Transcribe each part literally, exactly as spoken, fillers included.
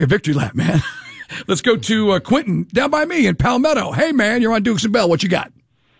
A victory lap, man. Let's go to uh, Quentin down by me in Palmetto. Hey, man, you're on Dukes and Bell. What you got?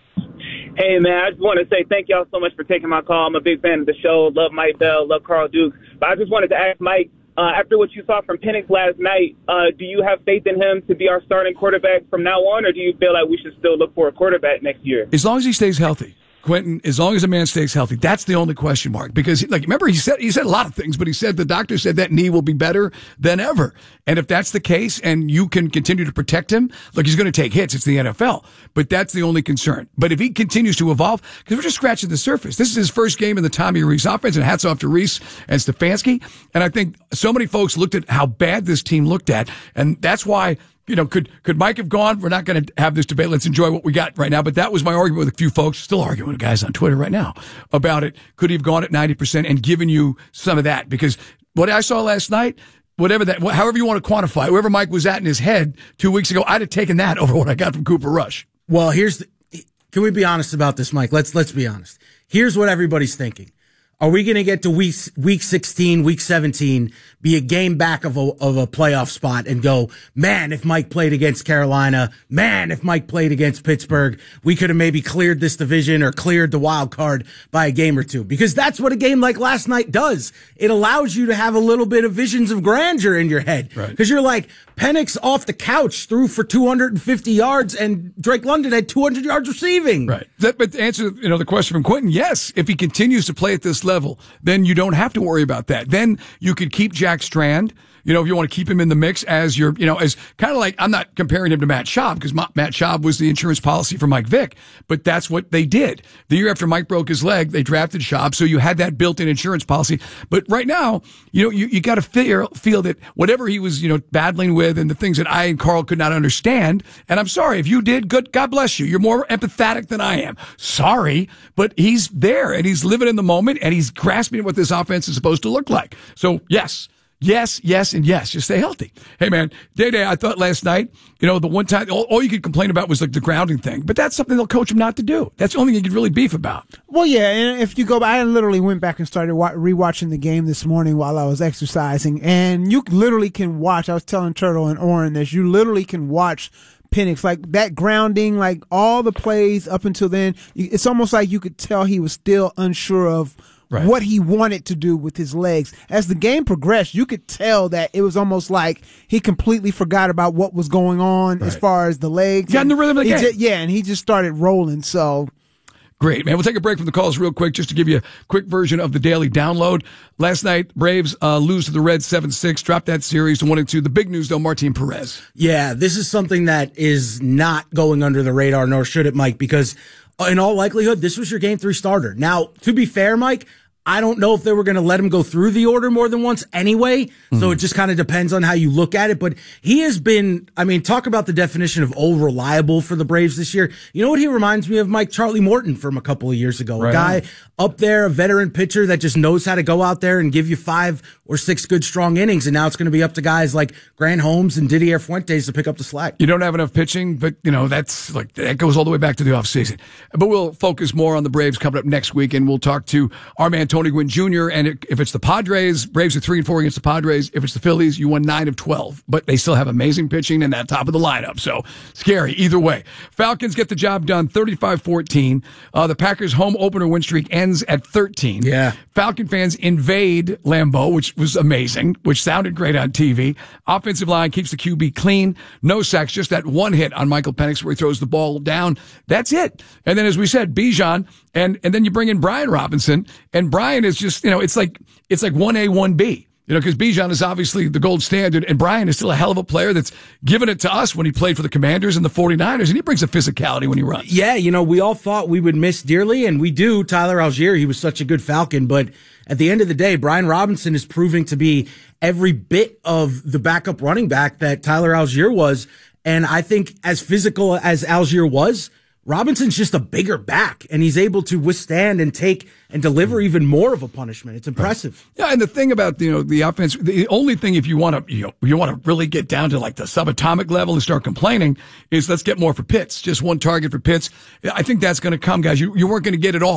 Hey, man, I just want to say thank y'all so much for taking my call. I'm a big fan of the show. Love Mike Bell. Love Carl Duke. But I just wanted to ask Mike, uh, after what you saw from Penix last night, uh, do you have faith in him to be our starting quarterback from now on, or do you feel like we should still look for a quarterback next year? As long as he stays healthy. Quentin, as long as a man stays healthy, that's the only question mark. Because, like, remember, he said he said a lot of things, but he said the doctor said that knee will be better than ever. And if that's the case, and you can continue to protect him, look, he's going to take hits. It's the N F L, but that's the only concern. But if he continues to evolve, because we're just scratching the surface. This is his first game in the Tommy Rees offense, and hats off to Rees and Stefanski. And I think so many folks looked at how bad this team looked at, and that's why. You know, could could Mike have gone? We're not going to have this debate. Let's enjoy what we got right now. But that was my argument with a few folks, still arguing with guys on Twitter right now about it. Could he have gone at ninety percent and given you some of that? Because what I saw last night, whatever that, however you want to quantify, wherever Mike was at in his head two weeks ago, I'd have taken that over what I got from Cooper Rush. Well, here's the, can we be honest about this, Mike? Let's let's be honest. Here's what everybody's thinking. Are we going to get to week week sixteen, week seventeen, be a game back of a of a playoff spot and go, man, if Mike played against Carolina, man, if Mike played against Pittsburgh, we could have maybe cleared this division or cleared the wild card by a game or two? Because that's what a game like last night does. It allows you to have a little bit of visions of grandeur in your head. Because right. You're like, Penix off the couch threw for two hundred fifty yards, and Drake London had two hundred yards receiving. Right. That, but to answer, you know, the question from Quentin, yes, if he continues to play at this level, then you don't have to worry about that. Then you could keep Jack Strand. You know, if you want to keep him in the mix as your, you know, as kind of like, I'm not comparing him to Matt Schaub because Matt Schaub was the insurance policy for Mike Vick, but that's what they did. The year after Mike broke his leg, they drafted Schaub, so you had that built-in insurance policy. But right now, you know, you, you got to feel, feel that whatever he was, you know, battling with and the things that I and Carl could not understand, and I'm sorry, if you did, good, God bless you. You're more empathetic than I am. Sorry, but he's there, and he's living in the moment, and he's grasping what this offense is supposed to look like. So, yes. Yes, yes, and yes. Just stay healthy. Hey, man, Day-Day, I thought last night, you know, the one time, all, all you could complain about was like the grounding thing. But that's something they'll coach him not to do. That's the only thing you could really beef about. Well, yeah, and if you go back, I literally went back and started wa- rewatching the game this morning while I was exercising. And you literally can watch, I was telling Turtle and Oren this, you literally can watch Penix, like that grounding, like all the plays up until then. It's almost like you could tell he was still unsure of Right. what he wanted to do with his legs. As the game progressed, you could tell that it was almost like he completely forgot about what was going on right. as far as the legs. Got in the rhythm of the game. Just, yeah, and he just started rolling, so... Great, man. We'll take a break from the calls real quick just to give you a quick version of the daily download. Last night, Braves uh, lose to the Reds seven six, dropped that series to one and two. The big news, though, Martin Perez. Yeah, this is something that is not going under the radar, nor should it, Mike, because in all likelihood, this was your game three starter. Now, to be fair, Mike, I don't know if they were going to let him go through the order more than once anyway. Mm-hmm. So it just kind of depends on how you look at it. But he has been, I mean, talk about the definition of old reliable for the Braves this year. You know what he reminds me of, Mike? Charlie Morton from a couple of years ago. Right. A guy up there, a veteran pitcher that just knows how to go out there and give you five or six good, strong innings. And now it's going to be up to guys like Grant Holmes and Didier Fuentes to pick up the slack. You don't have enough pitching, but, you know, that's like, that goes all the way back to the offseason. But we'll focus more on the Braves coming up next week, and we'll talk to our man, Tony Gwynn Junior And it, if it's the Padres, Braves are three and four against the Padres. If it's the Phillies, you won nine of twelve. But they still have amazing pitching and that top of the lineup. So scary either way. Falcons get the job done, thirty-five fourteen. Uh, the Packers' home opener win streak ends at thirteen. Yeah. Falcon fans invade Lambeau, which was amazing, which sounded great on T V. Offensive line keeps the Q B clean. No sacks, just that one hit on Michael Penix where he throws the ball down. That's it. And then, as we said, Bijan, and, and then you bring in Brian Robinson, and Brian is just, you know, it's like, it's like one A, one B. You know, because Bijan is obviously the gold standard, and Brian is still a hell of a player that's given it to us when he played for the Commanders and the forty-niners, and he brings a physicality when he runs. Yeah, you know, we all thought we would miss dearly, and we do. Tyler Algier, he was such a good Falcon, but at the end of the day, Brian Robinson is proving to be every bit of the backup running back that Tyler Algier was, and I think as physical as Algier was, Robinson's just a bigger back, and he's able to withstand and take and deliver even more of a punishment. It's impressive. Right. Yeah, and the thing about, you know, the offense, the only thing, if you want to, you know, you want to really get down to like the subatomic level and start complaining, is let's get more for Pitts. Just one target for Pitts. I think that's going to come, guys. You, you weren't going to get it all.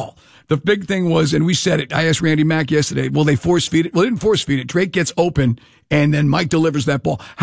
the big thing was, and we said it, I asked Randy Mack yesterday, will they force feed it? Well, they didn't force feed it. Drake gets open, and then Mike delivers that ball. How